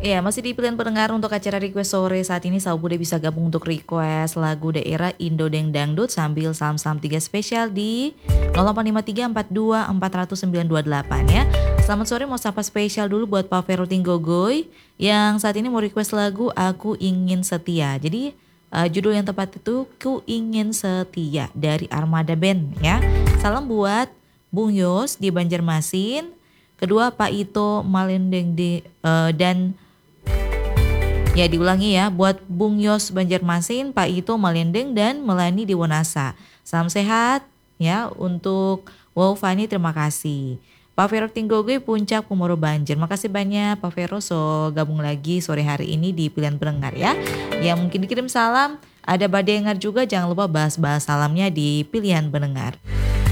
Ya, masih di pilihan pendengar untuk acara request sore saat ini Sahabat Bude bisa gabung untuk request lagu daerah Indo Deng Dangdut sambil salam-salam 3 spesial di 085342400928 ya. Selamat sore, mau sapa spesial dulu buat Pak Vero Tinggogoy yang saat ini mau request lagu Aku Ingin Setia. Jadi judul yang tepat itu Ku Ingin Setia dari Armada Band ya. Salam buat Bung Yos di Banjarmasin. Kedua Pak Ito Malendeng dan ya diulangi ya, buat Bung Yos Banjarmasin, Pak Ito Malendeng dan Melani di Wonasa. Salam sehat ya untuk Wow Fani, terima kasih. Pak Vero Tinggoge Puncak Pemoro Banjir. Makasih banyak Pak Vero so gabung lagi sore hari ini di pilihan pendengar ya. Ya mungkin dikirim salam, ada Badengar juga, jangan lupa bahas-bahas salamnya di pilihan pendengar.